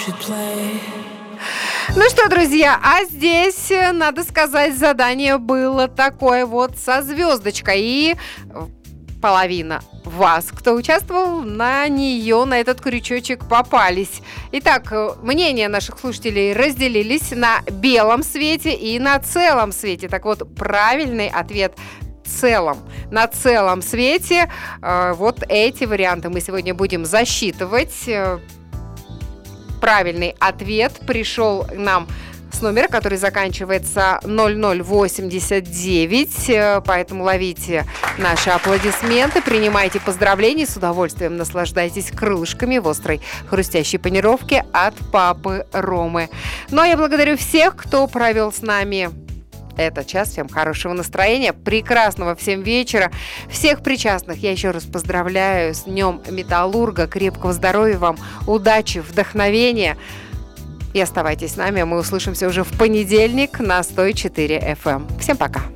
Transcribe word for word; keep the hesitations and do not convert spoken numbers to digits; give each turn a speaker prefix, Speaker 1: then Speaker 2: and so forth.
Speaker 1: Ну что, друзья, а здесь, надо сказать, задание было такое вот со звездочкой. И половина вас, кто участвовал, на нее, на этот крючочек попались. Итак, мнения наших слушателей разделились на белом свете и на целом свете. Так вот, правильный ответ целом. На целом свете э, вот эти варианты мы сегодня будем засчитывать. Правильный ответ пришел нам с номера, который заканчивается ноль ноль восемьдесят девять, поэтому ловите наши аплодисменты, принимайте поздравления, с удовольствием наслаждайтесь крылышками в острой хрустящей панировке от папы Ромы. Ну а я благодарю всех, кто провел с нами этот час. Всем хорошего настроения, прекрасного всем вечера. Всех причастных я еще раз поздравляю с Днем Металлурга. Крепкого здоровья вам, удачи, вдохновения. И оставайтесь с нами. Мы услышимся уже в понедельник на сто четыре эф эм. Всем пока.